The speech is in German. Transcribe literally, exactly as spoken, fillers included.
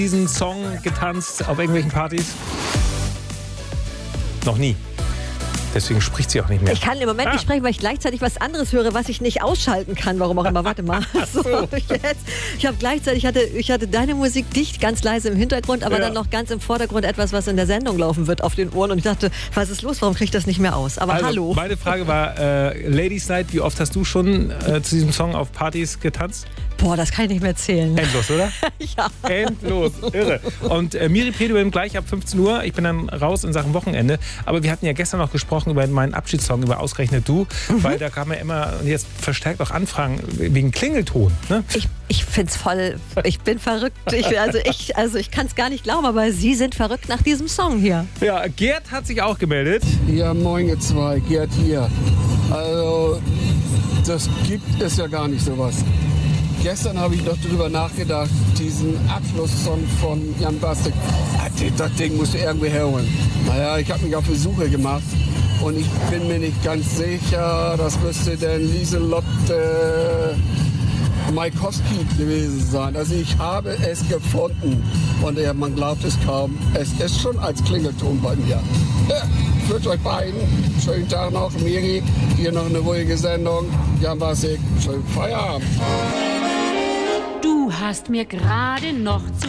Diesen Song getanzt auf irgendwelchen Partys? Noch nie. Deswegen spricht sie auch nicht mehr. Ich kann im Moment ah. nicht sprechen, weil ich gleichzeitig was anderes höre, was ich nicht ausschalten kann. Warum auch immer. Warte mal. So, jetzt. Ich habe gleichzeitig, ich hatte, ich hatte deine Musik dicht, ganz leise im Hintergrund, aber ja. dann noch ganz im Vordergrund etwas, was in der Sendung laufen wird auf den Ohren. Und ich dachte, was ist los? Warum kriege ich das nicht mehr aus? Aber also, hallo. Meine Frage war, äh, Ladies Night, wie oft hast du schon äh, zu diesem Song auf Partys getanzt? Boah, das kann ich nicht mehr zählen. Endlos, oder? Ja. Endlos, irre. Und äh, Miri Peduen gleich ab fünfzehn Uhr. Ich bin dann raus in Sachen Wochenende. Aber wir hatten ja gestern noch gesprochen über meinen Abschiedssong, über Ausgerechnet Du. Mhm. Weil da kamen ja immer und jetzt verstärkt auch Anfragen wegen Klingelton. Ne? Ich, ich find's voll, ich bin verrückt. Ich, also ich, also ich kann es gar nicht glauben, aber Sie sind verrückt nach diesem Song hier. Ja, Gerd hat sich auch gemeldet. Ja, moin ihr zwei, Gerd hier. Also, das gibt es ja gar nicht sowas. Gestern habe ich noch drüber nachgedacht, diesen Abschlusssong von Jan Bastek. Das Ding musst du irgendwie herholen. Naja, ich habe mich auf die Suche gemacht und ich bin mir nicht ganz sicher, das müsste denn Lieselotte Maikowski gewesen sein. Also ich habe es gefunden und ja, man glaubt es kaum, es ist schon als Klingelton bei mir. Ja, ich wünsche euch beiden schönen Tag noch. Miri, hier noch eine ruhige Sendung. Jan Bastek, schönen Feierabend. Du hast mir gerade noch zu